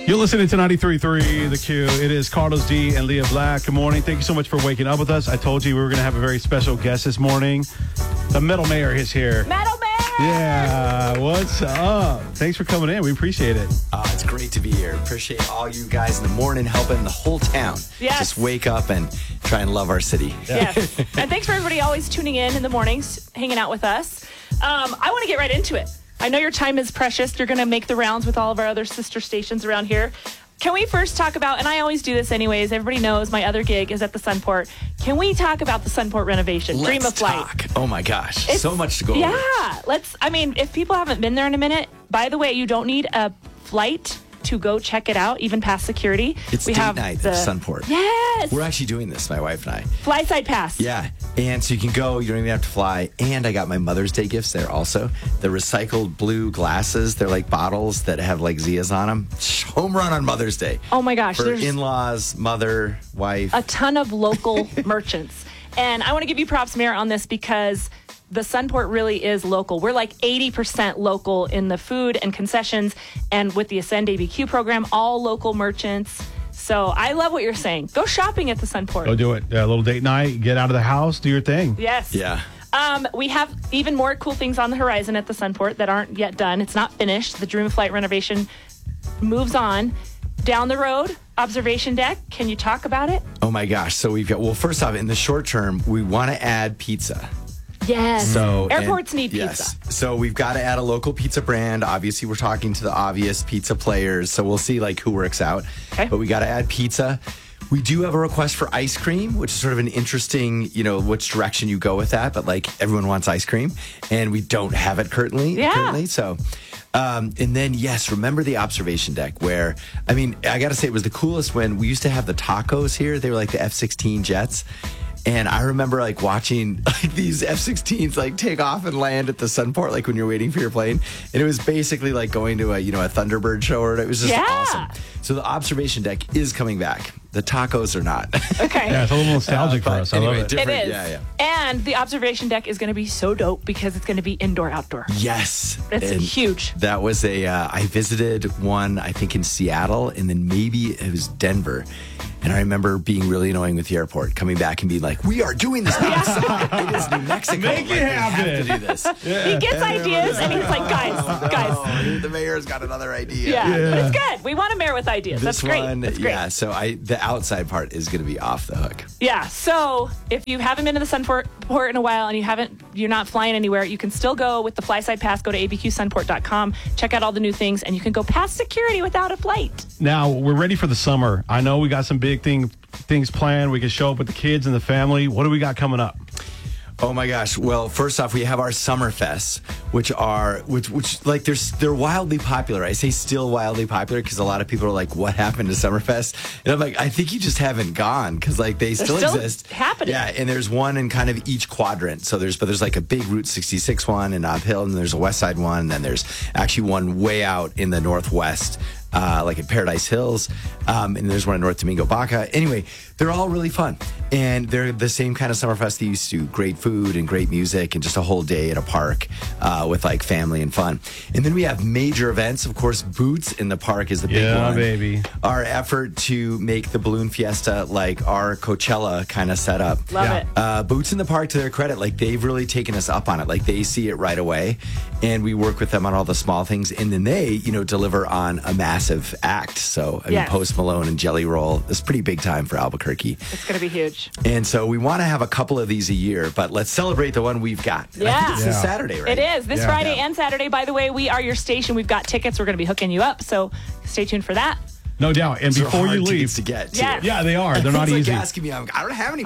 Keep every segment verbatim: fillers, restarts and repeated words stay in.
You're listening to ninety-three point three The Q. It is Carlos D and Leah Black. Good morning. Thank you so much for waking up with us. I told you we were going to have a very special guest this morning. The Metal Mayor is here. Metal Mayor! Yeah, what's up? Thanks for coming in. We appreciate it. Uh, it's great to be here. Appreciate all you guys in the morning helping the whole town Yes. just wake up and try and love our city. Yes. And thanks for everybody always tuning in in the mornings, hanging out with us. Um, I want to get right into it. I know your time is precious. You're going to make the rounds with all of our other sister stations around here. Can we first talk about, and I always do this anyways, everybody knows my other gig is at the Sunport. Can we talk about the Sunport renovation? Let's Dream of Flight. talk. Oh my gosh. It's- so much to go yeah, over. let's, I mean, if people haven't been there in a minute, by the way, you don't need a flight to go check it out, even past security. It's we date have night the, at Sunport. Yes. We're actually doing this, my wife and I. Fly side pass. Yeah. And so you can go, you don't even have to fly. And I got my Mother's Day gifts there also. The recycled blue glasses, they're like bottles that have like Zias on them. Home run on Mother's Day. Oh my gosh. For There's in-laws, mother, wife. a ton of local merchants. And I want to give you props, Mayor, on this because the Sunport really is local. We're like eighty percent local in the food and concessions, and with the Ascend A B Q program, all local merchants. So I love what you're saying. Go shopping at the Sunport. Go do it. Yeah, a little date night. Get out of the house. Do your thing. Yes. Yeah. Um, we have even more cool things on the horizon at the Sunport that aren't yet done. It's not finished. The Dream of Flight renovation moves on. Down the road, observation deck. Can you talk about it? Oh my gosh. So we've got, well, first off, in the short term, we want to add pizza. Yes. So airports and- need pizza. Yes. So we've got to add a local pizza brand. Obviously, we're talking to the obvious pizza players, so we'll see like who works out. Okay. But we got to add pizza. We do have a request for ice cream, which is sort of an interesting, you know, which direction you go with that. But like everyone wants ice cream, and we don't have it currently. Yeah. Currently, so. Um, and then, yes, remember the observation deck where, I mean, I got to say it was the coolest when we used to have the tacos here. They were like the F sixteen jets. And I remember like watching like these F sixteens like take off and land at the Sunport, like when you're waiting for your plane. And it was basically like going to a, you know, a Thunderbird show, or it was just Yeah. awesome. So the observation deck is coming back. The tacos are not. Okay. Yeah, it's a little nostalgic for But us. I anyway, love it. different- It is. Yeah, yeah. And the observation deck is going to be so dope because it's going to be indoor outdoor. Yes. It's And huge. That was a, uh, I visited one, I think in Seattle, and then maybe it was Denver. And I remember being really annoying with the airport, coming back and being like, we are doing this outside. It is New Mexico. Make Like, it we happen. have to do this. He gets ideas and he's like, guys, guys. Oh, the mayor's got another idea. Yeah, Yeah. but it's good. We want a mayor with ideas. This That's great. one, That's great. yeah. So I, the outside part is going to be off the hook. Yeah. So if you haven't been to the Sunport port in a while and you haven't, you're not flying anywhere, you can still go with the Flyside Pass. Go to a b q sunport dot com, check out all the new things, and you can go past security without a flight. Now, we're ready for the summer. I know we got some big thing, things planned. We can show up with the kids and the family. What do we got coming up? Oh my gosh! Well, first off, we have our summer fests, which are which which like they're they're wildly popular. I say still wildly popular because a lot of people are like, "What happened to Summerfest?" And I'm like, I think you just haven't gone because like they still, still exist, happening. Yeah, and there's one in kind of each quadrant. So there's but there's like a big Route sixty-six one in Nob Hill, and there's a West Side one, and then there's actually one way out in the Northwest. Uh, like at Paradise Hills, um, and there's one in North Domingo Baca. Anyway, they're all really fun, and they're the same kind of Summerfest they used to. Great food and great music, and just a whole day at a park uh, with like family and fun. And then we have major events. Of course, Boots in the Park is the big Yeah, one. baby. Our effort to make the Balloon Fiesta like our Coachella kind of setup. Love Yeah. it. Uh, Boots in the Park, to their credit, like they've really taken us up on it. Like they see it right away, and we work with them on all the small things, and then they, you know, deliver on a massive act. So I mean, Yes. Post Malone and Jelly Roll is pretty big time for Albuquerque, It's going to be huge. and so we want to have a couple of these a year. But let's celebrate the one we've got. And I think Yeah. it's this Yeah. Saturday, right? It is this Yeah. Friday Yeah. and Saturday. By the way, we are your station. We've got tickets. We're going to be hooking you up. So stay tuned for that. No doubt. And They're before hard you tickets leave, to get, too. Yes. yeah, they are. They're not It's like easy. asking me, I'm, I don't have any.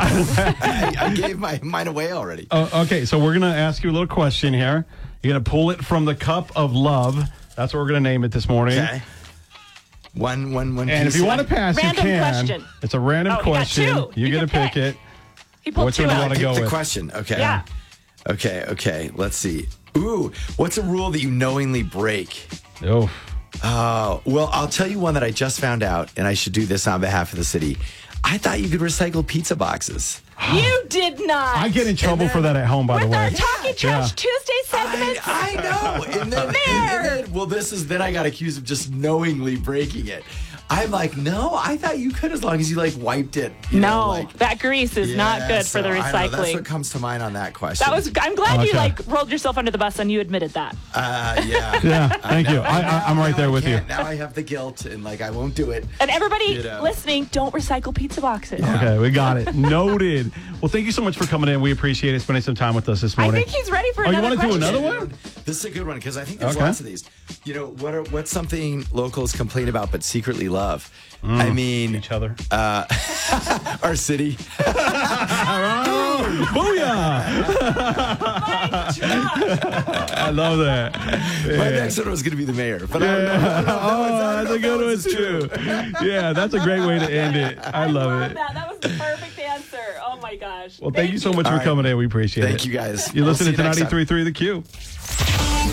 I, I gave my mine away already. Uh, okay, so we're going to ask you a little question here. You're going to pull it from the cup of love. That's what we're going to name it this morning. Okay. One, one, one. And if piece you of- want to pass, Random you can. question. It's a random Oh, you got question. two. You, You get to can pick pick. it. He pulled Which two one do you out. wanna Pick go the with? question. Okay. Yeah. Okay. Okay. Let's see. Ooh, what's a rule that you knowingly break? Oh, Oh, well, I'll tell you one that I just found out, and I should do this on behalf of the city. I thought you could recycle pizza boxes. You did not. I get in trouble for that at home, by the With our way. Talking Trash Yeah. Tuesday I, segments. I know. And then, and then, well, this is then I got accused of just knowingly breaking it. I'm like, no, I thought you could as long as you like wiped it. You no, know, like, that grease is yeah, not good for so the I know, recycling. that's what comes to mind on that question. That was. I'm glad you Okay. like rolled yourself under the bus and you admitted that. Uh, yeah. Yeah, thank you. I, I, I'm right Now there I with you. can't. Now I have the guilt and like I won't do it. And everybody You know. listening, don't recycle pizza boxes. Okay, we got it. Noted. Well, thank you so much for coming in. We appreciate it, spending some time with us this I morning. think he's ready for Oh, you another wanna do question. another one? This is a good one because I think there's Okay. lots of these. You know, what are what's something locals complain about but secretly love? I mean, Each other. our city. Booyah! I love that. My Yeah. next one was going to be the mayor, but I don't know. I don't know. Oh, that's a good one, This is too. Yeah, that's a great way to end it. I love it. That. that was the perfect answer. Oh my gosh. Well, thank you so much All for right. coming in. We appreciate it. Thank you guys. You're We'll listening see to you next time. ninety-three point three The Q.